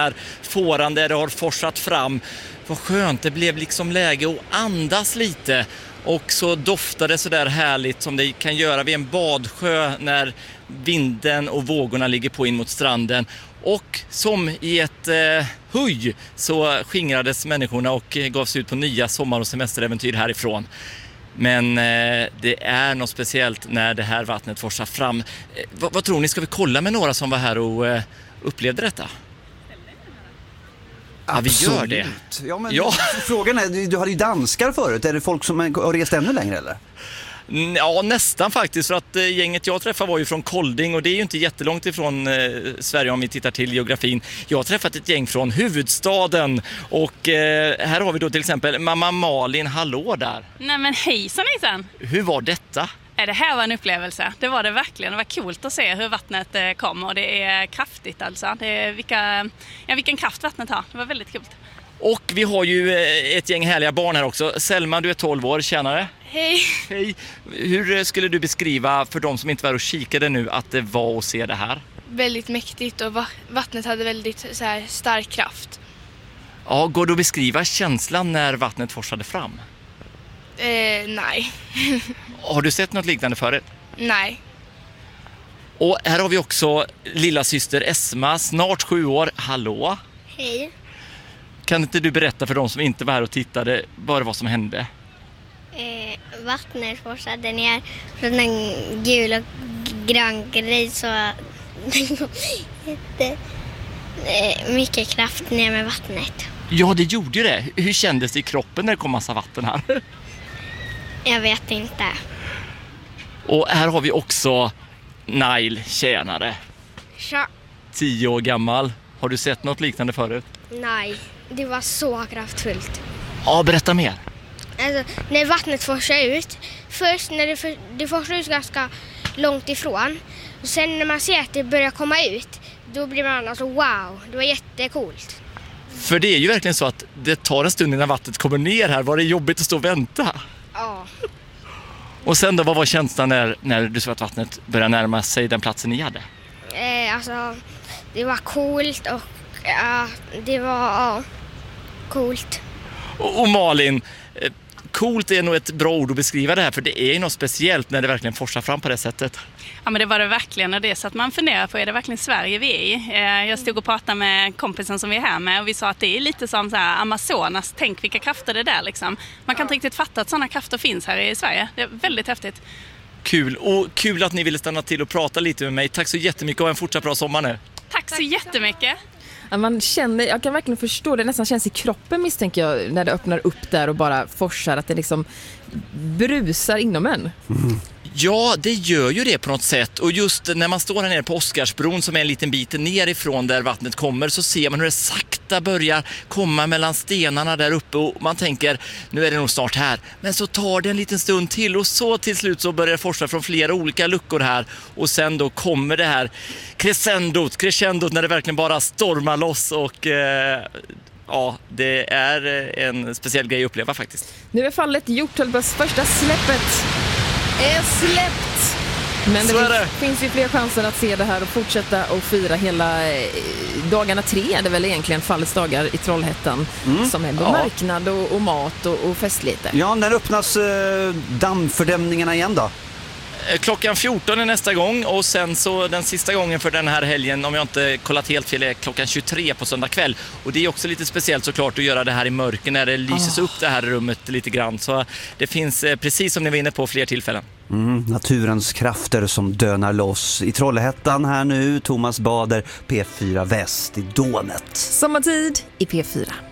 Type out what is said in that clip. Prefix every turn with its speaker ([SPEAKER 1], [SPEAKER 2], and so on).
[SPEAKER 1] här fåran där det har forsat fram. Vad skönt, det blev liksom läge att andas lite. Och så doftade det så där härligt som det kan göra vid en badsjö när vinden och vågorna ligger på in mot stranden. Och som i ett huj så skingrades människorna och gav sig ut på nya sommar- och semesteräventyr härifrån. Men det är något speciellt när det här vattnet forsar fram. Vad tror ni? Ska vi kolla med några som var här och upplevde detta? Ja, vi gör det.
[SPEAKER 2] Ja, men frågan är, du hade ju danskar förut. Är det folk som har rest ännu längre eller?
[SPEAKER 1] Ja, nästan faktiskt, för att gänget jag träffade var ju från Kolding och det är ju inte jättelångt ifrån Sverige om vi tittar till geografin. Jag har träffat ett gäng från huvudstaden och här har vi då till exempel mamma Malin, hallå där.
[SPEAKER 3] Nej men hejsan.
[SPEAKER 1] Hur var detta?
[SPEAKER 3] Det här var en upplevelse, det var det verkligen. Det var coolt att se hur vattnet kom och det är kraftigt alltså. Det är vilken kraft vattnet har, det var väldigt coolt.
[SPEAKER 1] Och vi har ju ett gäng härliga barn här också. Selma, du är 12 år, tjänare.
[SPEAKER 3] Hej.
[SPEAKER 1] Hej. Hur skulle du beskriva för de som inte var och kikade nu att det var att se det här?
[SPEAKER 4] Väldigt mäktigt och vattnet hade väldigt så här, stark kraft.
[SPEAKER 1] Ja, går det att beskriva känslan när vattnet forsade fram?
[SPEAKER 4] Nej.
[SPEAKER 1] Har du sett något liknande förut?
[SPEAKER 4] Nej.
[SPEAKER 1] Och här har vi också lilla syster Esma, snart 7 år. Hallå?
[SPEAKER 5] Hej.
[SPEAKER 1] Kan inte du berätta för de som inte var här och tittade bara vad som hände?
[SPEAKER 5] Vattnet forsade ner från en gul och grön grej så mycket kraft ner med vattnet.
[SPEAKER 1] Ja, det gjorde det. Hur kändes det i kroppen när det kom massa vatten här?
[SPEAKER 5] Jag vet inte.
[SPEAKER 1] Och här har vi också Nail, tjänare.
[SPEAKER 4] Tja.
[SPEAKER 1] 10 år gammal. Har du sett något liknande förut?
[SPEAKER 4] Nej, det var så kraftfullt.
[SPEAKER 1] Ja, berätta mer.
[SPEAKER 4] Alltså, när vattnet forsar ut, först när det forsar ut ganska långt ifrån, och sen när man ser att det börjar komma ut, då blir man alltså wow, det var jättecoolt.
[SPEAKER 1] För det är ju verkligen så att det tar en stund innan vattnet kommer ner här. Var det jobbigt att stå och vänta?
[SPEAKER 4] Ja.
[SPEAKER 1] Och sen då, vad var känslan när du såg att vattnet började närma sig den platsen ni hade?
[SPEAKER 4] Alltså, det var coolt och det var coolt.
[SPEAKER 1] Och Malin, coolt är nog ett bra ord att beskriva det här, för det är ju något speciellt när det verkligen forsar fram på det sättet.
[SPEAKER 3] Ja men det var det verkligen, och det så att man funderar på, är det verkligen Sverige vi är i? Jag stod och pratade med kompisen som vi är här med och vi sa att det är lite som så här Amazonas, tänk vilka krafter det är där liksom. Man kan inte riktigt fatta att sådana krafter finns här i Sverige, det är väldigt häftigt.
[SPEAKER 1] Kul, och kul att ni ville stanna till och prata lite med mig. Tack så jättemycket och ha en fortsatt bra sommar nu.
[SPEAKER 3] Tack så jättemycket.
[SPEAKER 6] Man känner, jag kan verkligen förstå det, nästan känns i kroppen misstänker jag när det öppnar upp där och bara forsar, att det liksom brusar inom en.
[SPEAKER 1] Ja, det gör ju det på något sätt. Och just när man står här nere på Oscarsbron som är en liten bit nerifrån där vattnet kommer, så ser man hur det sakta börjar komma mellan stenarna där uppe och man tänker, nu är det nog snart här. Men så tar det en liten stund till och så till slut så börjar det forsa från flera olika luckor här. Och sen då kommer det här crescendot när det verkligen bara stormar loss och... Ja, det är en speciell grej att uppleva faktiskt.
[SPEAKER 6] Nu är fallet gjort, Hölbös första släppet är släppt. Men det finns ju fler chanser att se det här och fortsätta och fira hela dagarna 3, det är väl egentligen fallets dagar i Trollhättan som är marknad och mat och festligheter.
[SPEAKER 2] Ja, när öppnas dammfördämningarna igen då?
[SPEAKER 1] Klockan 14 är nästa gång och sen så den sista gången för den här helgen, om jag inte kollat helt fel, är klockan 23 på söndag kväll. Och det är också lite speciellt såklart att göra det här i mörker när det lyses upp det här rummet lite grann. Så det finns, precis som ni var inne på, fler tillfällen.
[SPEAKER 2] Naturens krafter som dönar loss i Trollhättan här nu. Thomas Bader, P4 Väst i Dånet.
[SPEAKER 6] Sommartid i P4.